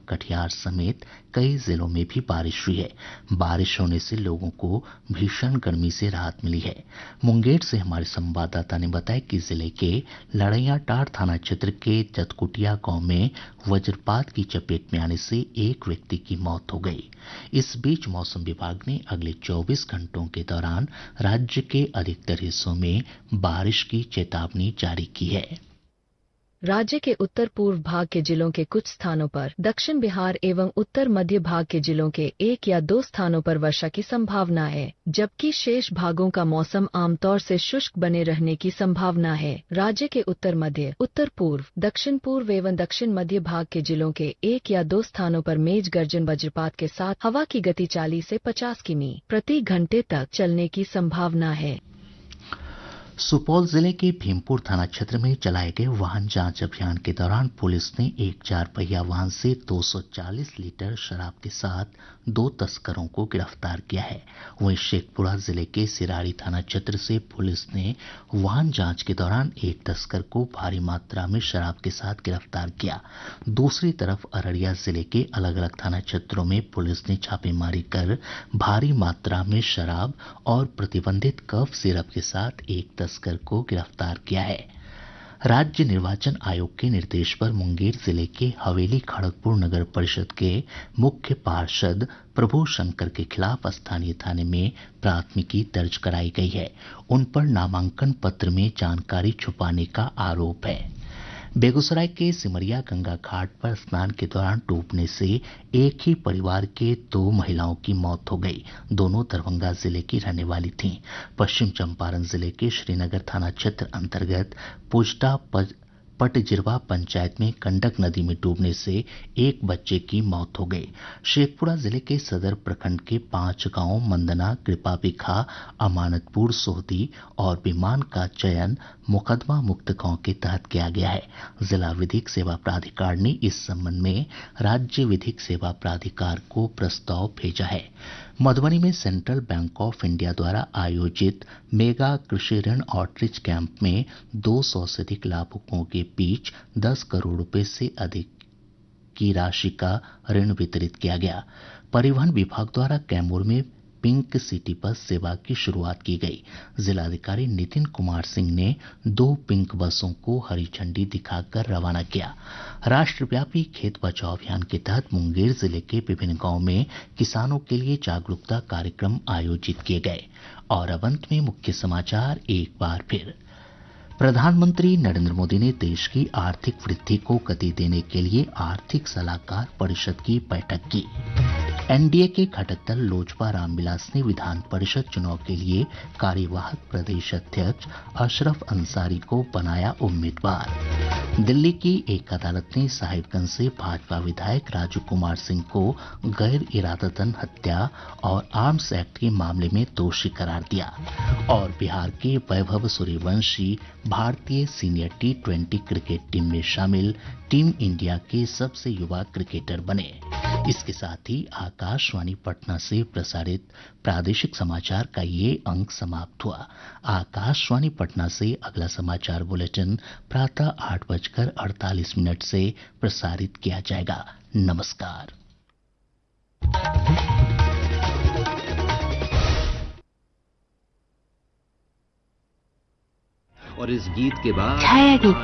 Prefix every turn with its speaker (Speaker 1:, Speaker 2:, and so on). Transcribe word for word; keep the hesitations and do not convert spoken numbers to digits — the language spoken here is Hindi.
Speaker 1: कटिहार समेत कई जिलों में भी बारिश हुई है। बारिश होने से लोगों को भीषण गर्मी से राहत मिली है। मुंगेर से हमारे संवाददाता ने बताया कि जिले के लड़ैयाटांड़ थाना क्षेत्र के जतकुटिया गांव में वज्रपात की चपेट में आने से एक व्यक्ति की मौत हो गई। इस बीच मौसम विभाग ने अगले चौबीस घंटों के दौरान राज्य के अधिकतर हिस्सों में बारिश की चेतावनी जारी की है।
Speaker 2: राज्य के उत्तर पूर्व भाग के जिलों के कुछ स्थानों पर, दक्षिण बिहार एवं उत्तर मध्य भाग के जिलों के एक या दो स्थानों पर वर्षा की संभावना है, जबकि शेष भागों का मौसम आमतौर से शुष्क बने रहने की संभावना है। राज्य के उत्तर मध्य, उत्तर पूर्व, दक्षिण पूर्व एवं दक्षिण मध्य भाग के जिलों के एक या दो स्थानों पर मेघ गर्जन वज्रपात के साथ हवा की गति चालीस से पचास किमी प्रति घंटे तक चलने की संभावना है।
Speaker 1: सुपौल जिले के भीमपुर थाना क्षेत्र में चलाए गए वाहन जांच अभियान के दौरान पुलिस ने एक चार पहिया वाहन से दो सौ चालीस लीटर शराब के साथ दो तस्करों को गिरफ्तार किया है। वहीं शेखपुरा जिले के सिरारी थाना क्षेत्र से पुलिस ने वाहन जांच के दौरान एक तस्कर को भारी मात्रा में शराब के साथ गिरफ्तार किया। दूसरी तरफ अररिया जिले के अलग अलग थाना क्षेत्रों में पुलिस ने छापेमारी कर भारी मात्रा में शराब और प्रतिबंधित कफ सिरप के साथ एक तस्कर को गिरफ्तार किया है। राज्य निर्वाचन आयोग के निर्देश पर मुंगेर जिले के हवेली खड़गपुर नगर परिषद के मुख्य पार्षद प्रभु शंकर के खिलाफ स्थानीय थाने में प्राथमिकी दर्ज कराई गई है। उन पर नामांकन पत्र में जानकारी छुपाने का आरोप है। बेगूसराय के सिमरिया गंगा घाट पर स्नान के दौरान डूबने से एक ही परिवार के दो महिलाओं की मौत हो गई। दोनों दरभंगा जिले की रहने वाली थीं। पश्चिम चंपारण जिले के श्रीनगर थाना क्षेत्र अंतर्गत पुजटा पटजिरवा पंचायत में गंडक नदी में डूबने से एक बच्चे की मौत हो गई। शेखपुरा जिले के सदर प्रखंड के पांच गांवों मंदना, कृपाबिखा, अमानतपुर, सोहदी और विमान का चयन मुकदमा मुक्त गांव के तहत किया गया है। जिला विधिक सेवा प्राधिकार ने इस संबंध में राज्य विधिक सेवा प्राधिकार को प्रस्ताव भेजा है। मधुबनी में सेंट्रल बैंक ऑफ इंडिया द्वारा आयोजित मेगा कृषि ऋण आउटरीच कैंप में दो सौ से अधिक लाभुकों के बीच दस करोड़ रुपए से अधिक की राशि का ऋण वितरित किया गया। परिवहन विभाग द्वारा कैमूर में पिंक सिटी बस सेवा की शुरुआत की गई। जिलाधिकारी नितिन कुमार सिंह ने दो पिंक बसों को हरी झंडी दिखाकर रवाना किया। राष्ट्रव्यापी खेत बचाओ अभियान के तहत मुंगेर जिले के विभिन्न गांवों में किसानों के लिए जागरूकता कार्यक्रम आयोजित किए गए। और अब अंत में मुख्य समाचार एक बार फिर। प्रधानमंत्री नरेंद्र मोदी ने देश की आर्थिक वृद्धि को गति देने के लिए आर्थिक सलाहकार परिषद की बैठक की। एनडीए के घटक दल लोजपा रामविलास ने विधान परिषद चुनाव के लिए कार्यवाहक प्रदेश अध्यक्ष अशरफ अंसारी को बनाया उम्मीदवार। दिल्ली की एक अदालत ने साहिबगंज से भाजपा विधायक राजू कुमार सिंह को गैर इरादतन हत्या और आर्म्स एक्ट के मामले में दोषी करार दिया। और बिहार के वैभव सूर्यवंशी भारतीय senior T twenty cricket team में शामिल टीम इंडिया के सबसे युवा क्रिकेटर बने। इसके साथ ही आकाशवाणी पटना से प्रसारित प्रादेशिक समाचार का ये अंक समाप्त हुआ। आकाशवाणी पटना से अगला समाचार बुलेटिन प्रातः आठ बजकर अड़तालीस मिनट से प्रसारित किया जाएगा। नमस्कार।
Speaker 3: और इस गीत के बाद
Speaker 4: छाया गीत